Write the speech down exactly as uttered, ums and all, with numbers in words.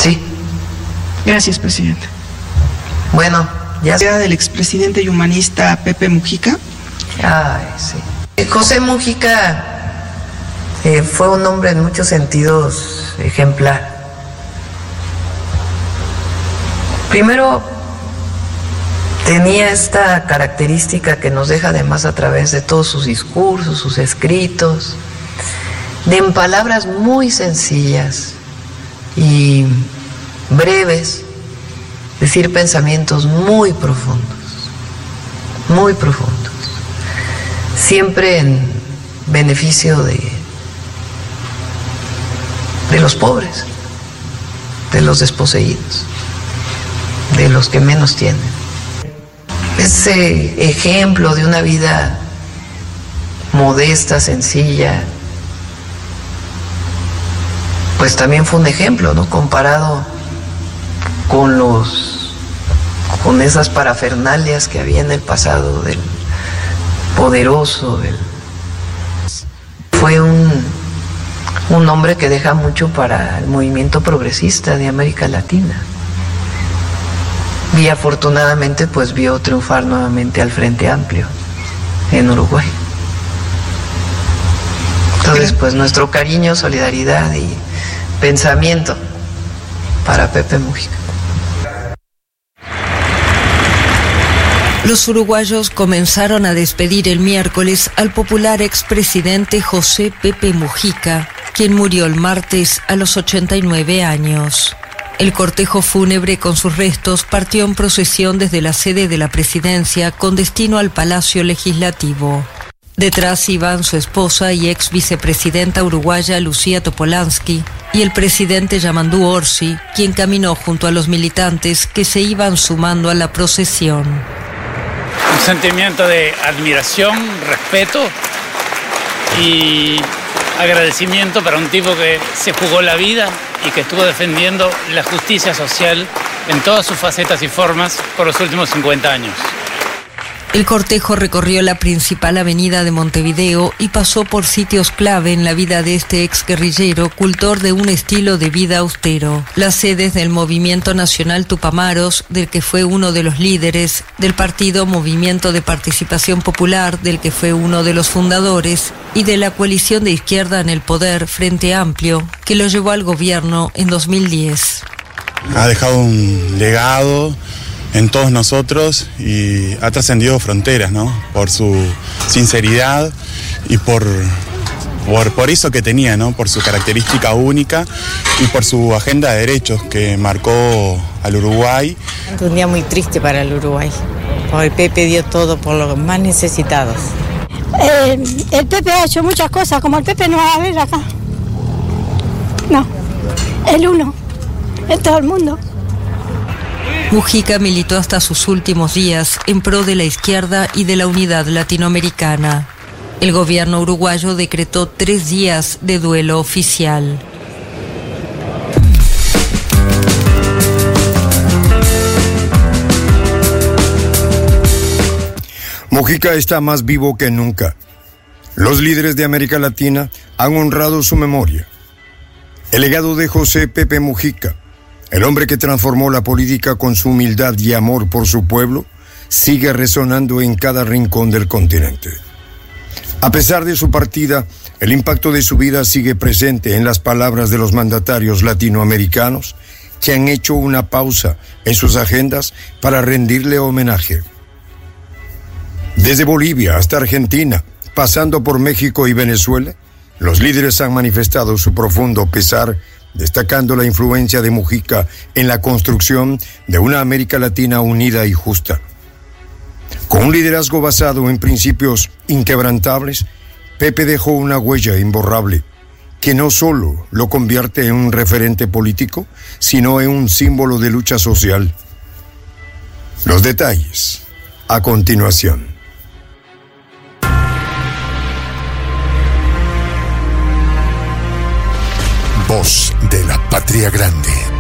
Sí. Gracias, presidente. Bueno, ya... ¿Era del expresidente y humanista Pepe Mujica? Ay, sí. Eh, José Mujica eh, fue un hombre en muchos sentidos ejemplar. Primero, tenía esta característica que nos deja además a través de todos sus discursos, sus escritos, de en palabras muy sencillas y breves, decir pensamientos muy profundos, muy profundos, siempre en beneficio de, de los pobres, de los desposeídos, de los que menos tienen. Ese ejemplo de una vida modesta, sencilla, pues también fue un ejemplo, ¿no? Comparado con los, con esas parafernalias que había en el pasado del poderoso, del, fue un, un hombre que deja mucho para el movimiento progresista de América Latina. Y afortunadamente pues vio triunfar nuevamente al Frente Amplio en Uruguay. Entonces pues nuestro cariño, solidaridad y pensamiento para Pepe Mujica. Los uruguayos comenzaron a despedir el miércoles al popular expresidente José Pepe Mujica, quien murió el martes a los ochenta y nueve años. El cortejo fúnebre con sus restos partió en procesión desde la sede de la presidencia con destino al Palacio Legislativo. Detrás iban su esposa y ex vicepresidenta uruguaya Lucía Topolansky y el presidente Yamandú Orsi, quien caminó junto a los militantes que se iban sumando a la procesión. Un sentimiento de admiración, respeto y agradecimiento para un tipo que se jugó la vida y que estuvo defendiendo la justicia social en todas sus facetas y formas por los últimos cincuenta años. El cortejo recorrió la principal avenida de Montevideo y pasó por sitios clave en la vida de este exguerrillero, cultor de un estilo de vida austero. Las sedes del Movimiento Nacional Tupamaros, del que fue uno de los líderes, del partido Movimiento de Participación Popular, del que fue uno de los fundadores, y de la coalición de izquierda en el poder Frente Amplio, que lo llevó al gobierno en dos mil diez. Ha dejado un legado en todos nosotros y ha trascendido fronteras, ¿no? Por su sinceridad y por, por, por eso que tenía, ¿no? Por su característica única y por su agenda de derechos que marcó al Uruguay. Un día muy triste para el Uruguay, porque el Pepe dio todo por los más necesitados. Eh, el Pepe ha hecho muchas cosas, como el Pepe no va a ver acá. No, el uno, en todo el mundo. Mujica militó hasta sus últimos días en pro de la izquierda y de la unidad latinoamericana. El gobierno uruguayo decretó tres días de duelo oficial. Mujica está más vivo que nunca. Los líderes de América Latina han honrado su memoria. El legado de José Pepe Mujica, el hombre que transformó la política con su humildad y amor por su pueblo, sigue resonando en cada rincón del continente. A pesar de su partida, el impacto de su vida sigue presente en las palabras de los mandatarios latinoamericanos que han hecho una pausa en sus agendas para rendirle homenaje. Desde Bolivia hasta Argentina, pasando por México y Venezuela, los líderes han manifestado su profundo pesar, destacando la influencia de Mujica en la construcción de una América Latina unida y justa. Con un liderazgo basado en principios inquebrantables, Pepe dejó una huella imborrable que no solo lo convierte en un referente político, sino en un símbolo de lucha social. Los detalles a continuación. Voz de la Patria Grande.